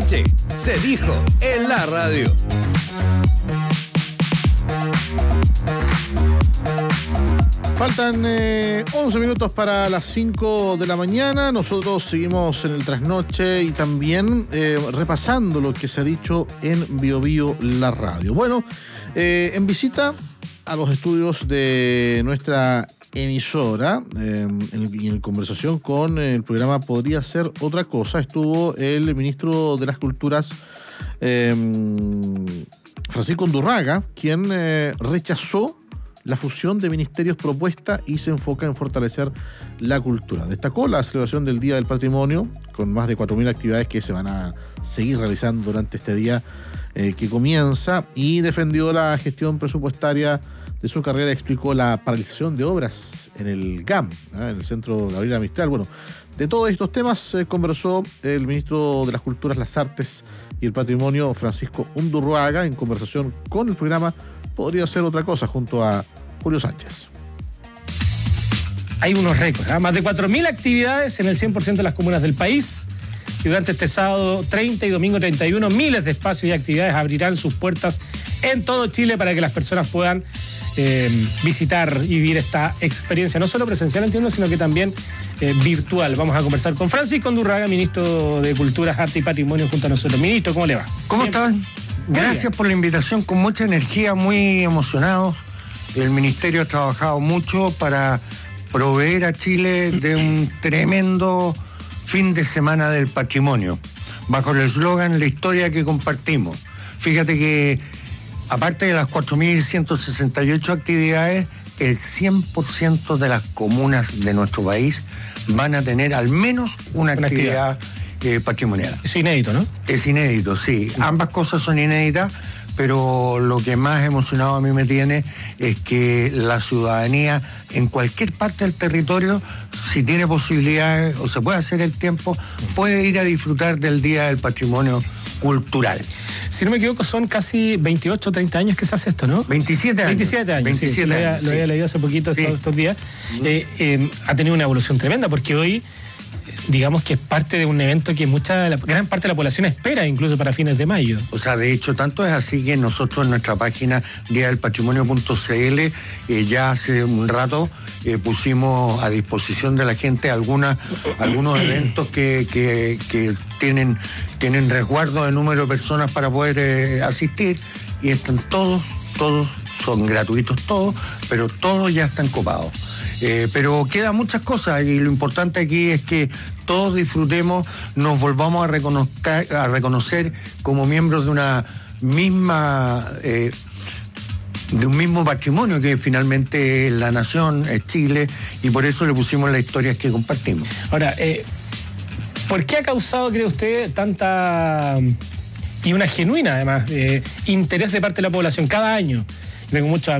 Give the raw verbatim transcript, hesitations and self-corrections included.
noche se dijo en la radio. Faltan eh, once minutos para las cinco de la mañana. Nosotros seguimos en el trasnoche y también eh, repasando lo que se ha dicho en Bio Bio la radio. Bueno, eh, en visita a los estudios de nuestra emisora, eh, en, en conversación con el programa Podría Ser Otra Cosa, estuvo el ministro de las Culturas, eh, Francisco Undurraga, quien eh, rechazó la fusión de ministerios propuesta y se enfoca en fortalecer la cultura. Destacó la celebración del Día del Patrimonio, con más de cuatro mil actividades que se van a seguir realizando durante este día eh, que comienza, y defendió la gestión presupuestaria de su carrera. Explicó la paralización de obras en el G A M, ¿eh? en el Centro Gabriela Mistral. Bueno, de todos estos temas eh, conversó el ministro de las Culturas, las Artes y el Patrimonio, Francisco Undurraga, en conversación con el programa Podría Ser Otra Cosa, junto a Julio Sánchez. Hay unos récords, ¿eh? Más de cuatro mil actividades en el cien por ciento de las comunas del país. Y durante este sábado treinta y domingo treinta y uno, miles de espacios y actividades abrirán sus puertas en todo Chile para que las personas puedan eh, visitar y vivir esta experiencia, no solo presencial, entiendo, sino que también eh, virtual. Vamos a conversar con Francisco Undurraga, ministro de Culturas, Arte y Patrimonio, junto a nosotros. Ministro, ¿cómo le va? ¿Cómo están? Gracias por la invitación, con mucha energía, muy emocionados. El ministerio ha trabajado mucho para proveer a Chile de un tremendo fin de semana del patrimonio, bajo el eslogan La historia que compartimos. Fíjate que, aparte de las cuatro mil ciento sesenta y ocho actividades, el cien por ciento de las comunas de nuestro país van a tener al menos una, una actividad, actividad. Eh, patrimonial. Es inédito, ¿no? Es inédito, sí. Ambas cosas son inéditas, pero lo que más emocionado a mí me tiene es que la ciudadanía en cualquier parte del territorio, si tiene posibilidades o se puede hacer el tiempo, puede ir a disfrutar del Día del Patrimonio Cultural. Si no me equivoco, son casi veintiocho o treinta años que se hace esto, ¿no? veintisiete años. veintisiete años, veintisiete sí, años, lo, había, lo había leído hace poquito, sí. estos, estos días. Eh, eh, ha tenido una evolución tremenda, porque hoy, digamos que es parte de un evento que mucha, la gran parte de la población espera, incluso para fines de mayo. O sea, de hecho, tanto es así que nosotros en nuestra página día del patrimonio punto c l eh, ya hace un rato eh, pusimos a disposición de la gente alguna, algunos eventos que, que, que tienen, tienen resguardo de número de personas para poder eh, asistir, y están todos, todos, son gratuitos todos, pero todos ya están copados. Eh, pero quedan muchas cosas, y lo importante aquí es que todos disfrutemos, nos volvamos a reconocer, a reconocer como miembros de una misma eh, de un mismo patrimonio que finalmente es la nación, es Chile, y por eso le pusimos las historias que compartimos. Ahora, eh, ¿por qué ha causado, cree usted, tanta y una genuina, además, eh, interés de parte de la población cada año? Tengo muchos